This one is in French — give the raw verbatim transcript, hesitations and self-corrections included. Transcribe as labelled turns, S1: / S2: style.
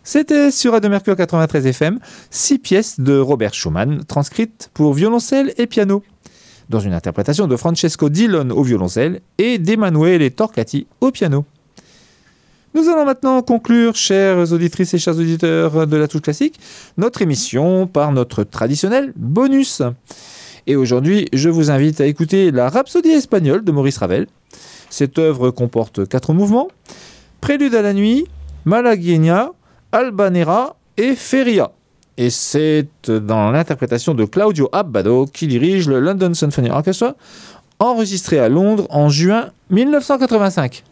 S1: C'était sur Radio Mercure quatre-vingt-treize F M, six pièces de Robert Schumann, transcrites pour violoncelle et piano, dans une interprétation de Francesco Dillon au violoncelle et d'Emanuele Torquati au piano. Nous allons maintenant conclure, chères auditrices et chers auditeurs de la Touche Classique, notre émission par notre traditionnel bonus. Et aujourd'hui, je vous invite à écouter la Rhapsodie espagnole de Maurice Ravel. Cette œuvre comporte quatre mouvements: Prélude à la nuit, Malagueña, Albanera et Feria. Et c'est dans l'interprétation de Claudio Abbado, qui dirige le London Symphony Orchestra, enregistré à Londres en juin mille neuf cent quatre-vingt-cinq.